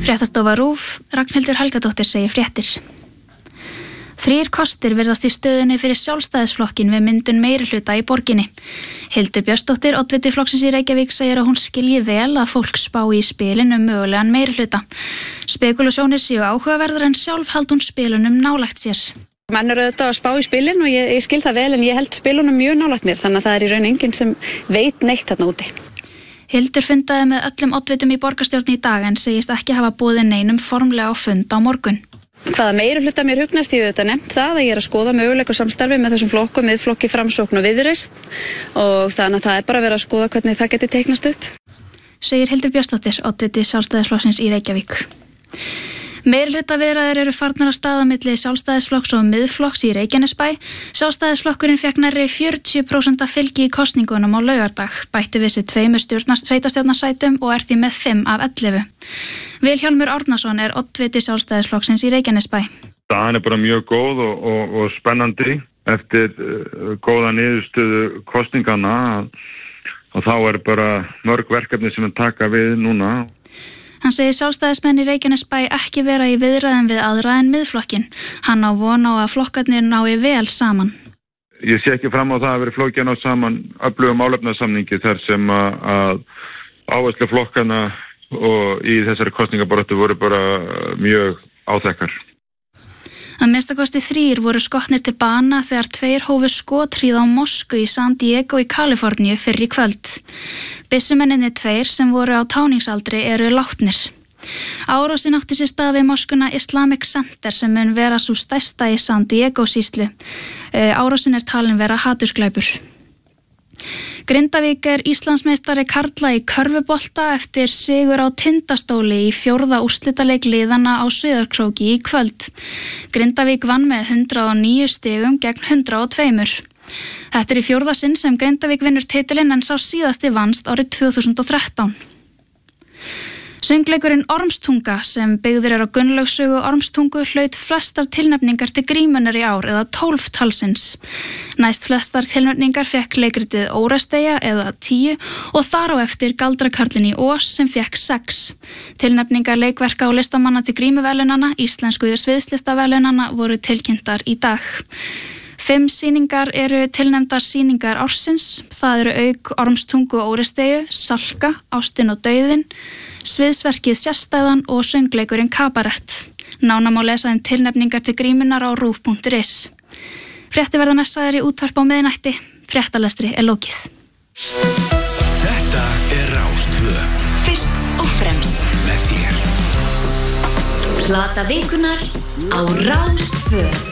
Fréttastofa RÚV, Ragnhildur Helgadóttir segir fréttir. 3 kostir virðast í stöðunni fyrir sjálfstæðisflokkin við myndun meirihluta í borginni. Hildur Björnsdóttir, oddviti flokksins í Reykjavík, segir að hún skilji vel að fólk spái í spilin mögulegan meirihluta. Spekulasjónir séu áhugaverðar en sjálf haldi hún spilunum nálægt sér. Menn eru auðvitað að spá í spilin og ég skil það vel en ég held spilunum mjög nálægt mér þannig að það í raun enginn sem veit neitt þarna úti. Hildur fundaði með öllum oddvitum í borgarstjórn í dag en segist ekki hafa boðið neinum formlega á fund á morgun. Hvaða meirihluta mér hugnast, ég auðvitað nefnt það að ég að skoða möguleika samstarfi með þessum flokkum, Miðflokki, Framsókn og Viðreisn og þannig að það bara verið að skoða hvernig það geti teiknast upp. Segir Hildur Björnsdóttir, oddviti Sjálfstæðisflokksins í Reykjavík. Meirihlutaviðræður eru farnar á stað á milli Sjálfstæðisflokks og Miðflokks í Reykjanesbæ. Sjálfstæðisflokkurinn fékk nærri 40% fylgi í kosningunum á laugardag, bætti við sig 2 sveitarstjórnarsætum og er því með 5 af 11. Vilhjálmur Árnason er oddviti Sjálfstæðisflokksins í Reykjanesbæ. Staðan er bara mjög góð og spennandi eftir góða niðurstöðu kosningana og þá er bara mörg verkefni sem við taka við núna. Hann segir sjálfstæðismenn í Reykjanesbæ ekki vera í viðræðum við aðra en Miðflokkin. Hann á von á að flokkarnir nái vel saman. Ég sé ekki fram á það að vera flokki að ná saman öflugum málefnasamningi þar sem að áherslu flokkana og í þessari kosningabaráttu voru bara mjög áþekkar. Að minnstakosti 3 voru skotnir til bana þegar 2 hófu skothríð á mosku í San Diego í Kaliforníu fyrr í kvöld. Byssumenninni 2 sem voru á táningsaldri eru látnir. Árásin átti sér stað við moskuna Islamic Center sem mun vera sú stærsta í San Diego sýslu. Árásin er talin vera hatursglæpur. Grindavík er Íslandsmeistari karla í körfubolta eftir sigur á Tindastóli í 4. úrslitaleik liðanna á Sauðárkróki í kvöld. Grindavík vann með 109 stigum gegn 102. Þetta er í 4. sinn sem Grindavík vinnur titilinn en sá síðasti vannst árið 2013. Söngleikurinn Ormstunga sem byggður er á Gunnlaugssögu Ormstungu hlaut flestar tilnefningar til Grímunnar í ár eða 12 talsins. Næst flestar tilnefningar fekk leikritið Óresteigja eða 10 og þar á eftir Galdrakarlinn í Ós sem fekk 6. Tilnefningar leikverka og listamanna til Grímuverðlaunanna, íslensku sviðslistaverðlaunanna voru tilkynntar í dag. 5 sýningar eru tilnefndar sýningar ársins. Það eru auk Ormstungu og Óresteigju, Salka, Ástin og dauðinn, sviðsverkið Sérstæðan og söngleikurinn Kabarett. Nánar má lesa tilnefningar til Grímunnar á rúv.is. Fréttir verða næstaðar í útvarp á miðnætti. Fréttalestri er lokið. Þetta er Rás 2. Fyrst og fremst með þér. Plata vikunnar á Rás 2.